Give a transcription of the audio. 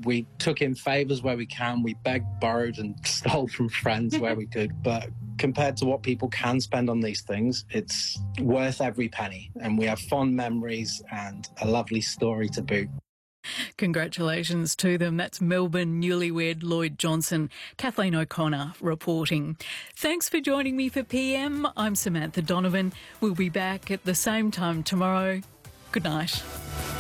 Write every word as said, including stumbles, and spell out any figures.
we took in favours where we can. We begged, borrowed and stole from friends where we could. But compared to what people can spend on these things, it's worth every penny. And we have fond memories and a lovely story to boot. Congratulations to them. That's Melbourne newlywed Lloyd Johnson. Kathleen O'Connor reporting. Thanks for joining me for P M. I'm Samantha Donovan. We'll be back at the same time tomorrow. Good night.